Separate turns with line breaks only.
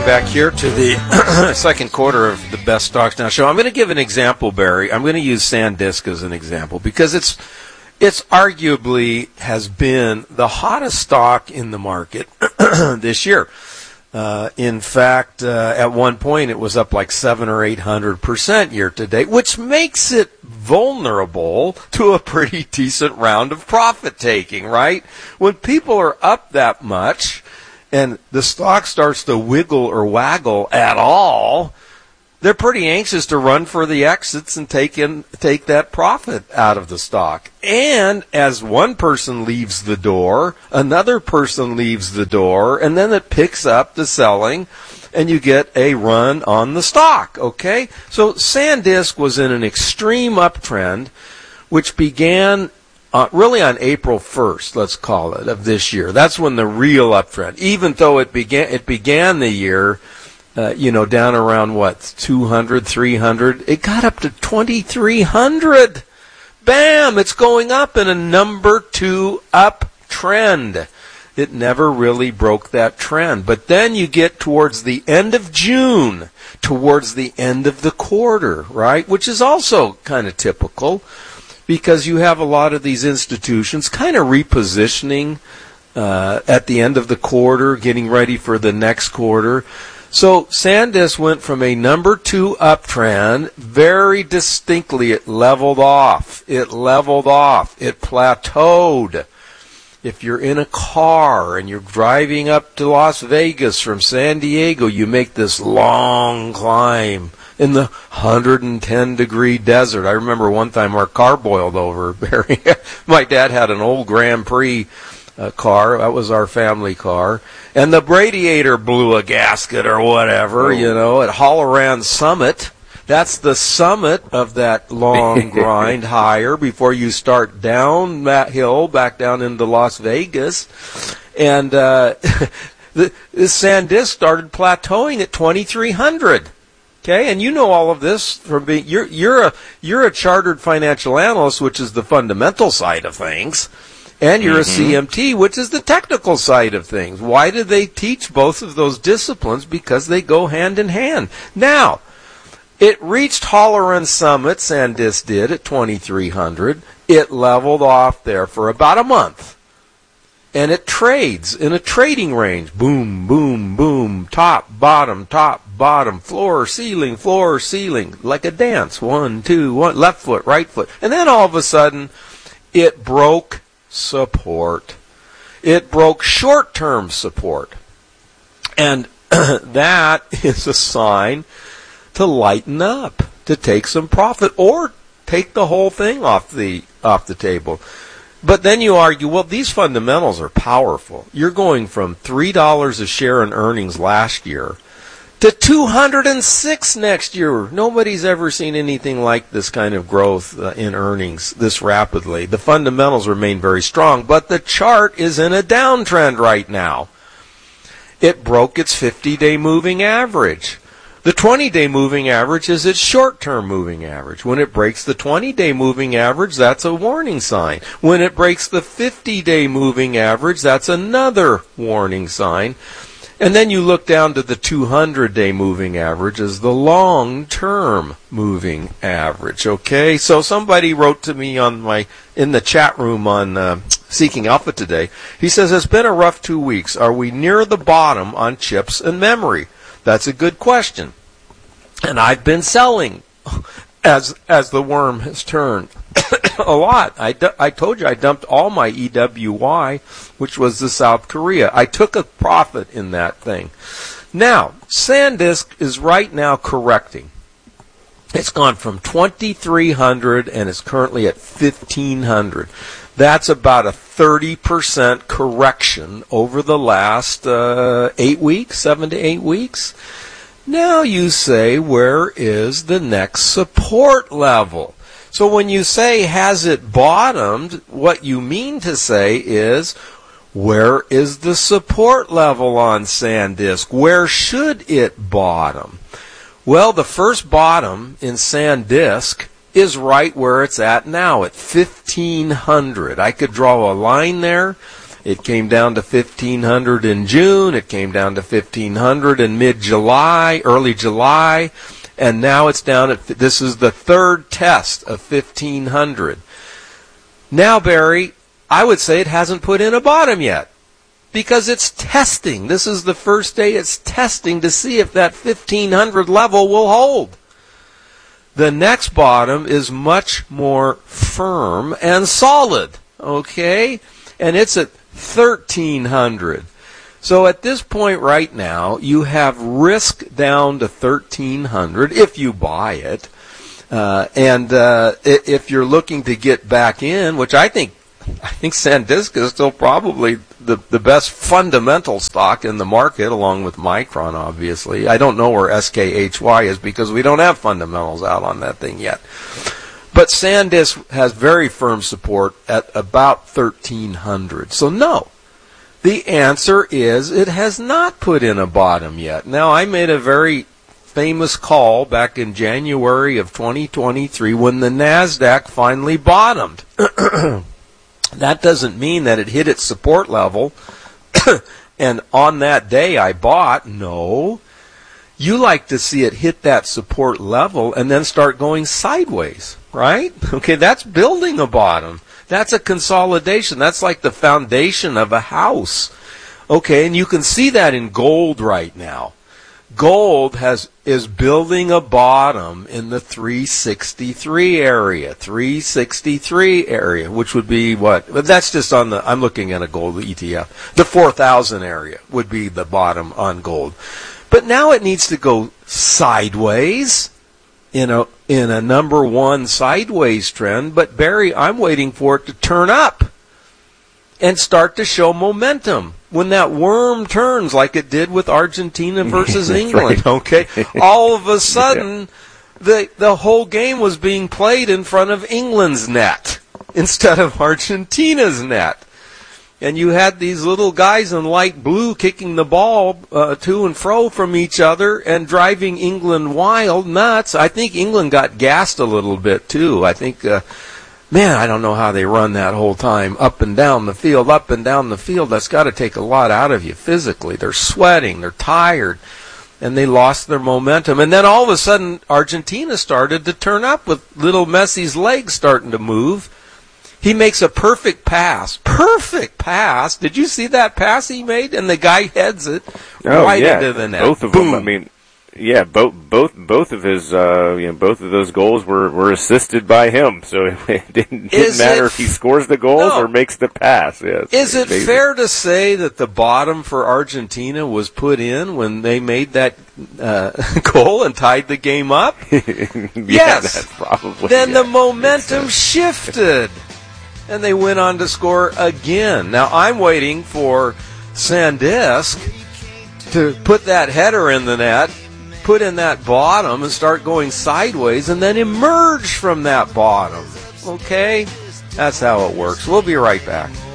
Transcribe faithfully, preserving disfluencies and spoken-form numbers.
Welcome back here to the second quarter of the Best Stocks Now show. I'm going to give an example, Barry. I'm going to use SanDisk as an example because it's it's arguably has been the hottest stock in the market this year. Uh, in fact, uh, at one point it was up like seven or eight hundred percent year to date, which makes it vulnerable to a pretty decent round of profit taking, right? When people are up that much and the stock starts to wiggle or waggle at all, they're pretty anxious to run for the exits and take in take that profit out of the stock. And as one person leaves the door, another person leaves the door, and then it picks up the selling, and you get a run on the stock, okay? So SanDisk was in an extreme uptrend, which began Uh, really on April first, let's call it, of this year. That's when the real uptrend, even though it began, it began the year, uh, you know, down around what, two hundred, three hundred, it got up to twenty-three hundred. Bam! It's going up in a number two uptrend. It never really broke that trend. But then you get towards the end of June, towards the end of the quarter, right? Which is also kind of typical, because you have a lot of these institutions kind of repositioning uh, at the end of the quarter, getting ready for the next quarter. So SanDisk went from a number two uptrend, very distinctly it leveled off. It leveled off. It plateaued. If you're in a car and you're driving up to Las Vegas from San Diego, you make this long climb in the one hundred ten degree desert. I remember one time our car boiled over, Barry. My dad had an old Grand Prix uh, car. That was our family car. And the radiator blew a gasket or whatever, oh. you know, at Holloran Summit. That's the summit of that long grind higher before you start down that hill, back down into Las Vegas. And uh, the, this SanDisk started plateauing at twenty-three hundred. Okay, and you know all of this from being you're you're a you're a chartered financial analyst, which is the fundamental side of things, and you're mm-hmm. a C M T, which is the technical side of things. Why do they teach both of those disciplines? Because they go hand in hand. Now, it reached Holloran Summit, SanDisk did, at twenty-three hundred. It leveled off there for about a month. And it trades in a trading range. Boom, boom, boom, top, bottom, top, bottom, floor, ceiling, floor, ceiling, like a dance. One, two, one, left foot, right foot. And then all of a sudden, it broke support. It broke short-term support. And that is a sign to lighten up, to take some profit, or take the whole thing off the off the table. But then you argue, well, these fundamentals are powerful. You're going from three dollars a share in earnings last year to two hundred six next year. Nobody's ever seen anything like this kind of growth uh, in earnings this rapidly. The fundamentals remain very strong, but the chart is in a downtrend right now. It broke its fifty-day moving average. The twenty-day moving average is its short-term moving average. When it breaks the twenty-day moving average, that's a warning sign. When it breaks the fifty-day moving average, that's another warning sign. And then you look down to the two hundred day moving average as the long-term moving average, okay? So somebody wrote to me on my in the chat room on uh, Seeking Alpha today. He says, it's been a rough two weeks. Are we near the bottom on chips and memory? That's a good question. And I've been selling as as the worm has turned a lot. I, I told you I dumped all my E W Y, which was the South Korea. I took a profit in that thing. Now, SanDisk is right now correcting. It's gone from twenty-three hundred and is currently at fifteen hundred. That's about a thirty percent correction over the last uh, eight weeks, seven to eight weeks. Now you say, where is the next support level? So when you say, has it bottomed, what you mean to say is, where is the support level on SanDisk? Where should it bottom? Well, the first bottom in SanDisk is right where it's at now, at fifteen hundred. I could draw a line there, It came down to fifteen hundred in June. It came down to fifteen hundred in mid-July, early July. And now it's down at, this is the third test of fifteen hundred. Now, Barry, I would say it hasn't put in a bottom yet because it's testing. This is the first day it's testing to see if that fifteen hundred level will hold. The next bottom is much more firm and solid, okay? And it's at thirteen hundred. So at this point right now, you have risk down to thirteen hundred if you buy it. Uh, and uh, if you're looking to get back in, which I think I think SanDisk is still probably the, the best fundamental stock in the market, along with Micron, obviously. I don't know where S K H Y is because we don't have fundamentals out on that thing yet. But SanDisk has very firm support at about thirteen hundred. So no. The answer is it has not put in a bottom yet. Now, I made a very famous call back in January of twenty twenty-three when the NASDAQ finally bottomed. That doesn't mean that it hit its support level, and on that day I bought. No. You like to see it hit that support level and then start going sideways, right? Okay, that's building a bottom. That's a consolidation. That's like the foundation of a house. Okay, and you can see that in gold right now. Gold has is building a bottom in the three sixty-three area, three sixty-three area, which would be what? That's just on the, I'm looking at a gold E T F. The four thousand area would be the bottom on gold. But now it needs to go sideways in a in a number one sideways trend. But Barry, I'm waiting for it to turn up and start to show momentum. When that worm turns like it did with Argentina versus England, right. Okay, all of a sudden yeah. the the whole game was being played in front of England's net instead of Argentina's net. And you had these little guys in light blue kicking the ball uh, to and fro from each other and driving England wild, nuts. I think England got gassed a little bit, too. I think, uh, man, I don't know how they run that whole time, up and down the field, up and down the field. That's got to take a lot out of you physically. They're sweating, they're tired, and they lost their momentum. And then all of a sudden, Argentina started to turn up with little Messi's legs starting to move. He makes a perfect pass. Perfect pass. Did you see that pass he made? And the guy heads it
oh,
right
yeah.
into the net.
Both of
Boom.
them. I mean, yeah, both both both of his uh, you know, both of those goals were, were assisted by him. So it didn't, didn't matter it, if he scores the goals no. or makes the pass. Yeah,
Is it amazing. Fair to say that the bottom for Argentina was put in when they made that uh, goal and tied the game up?
yeah,
yes.
That's probably.
Then
yeah,
the momentum shifted. And they went on to score again. Now, I'm waiting for SanDisk to put that header in the net, put in that bottom, and start going sideways, and then emerge from that bottom. Okay? That's how it works. We'll be right back.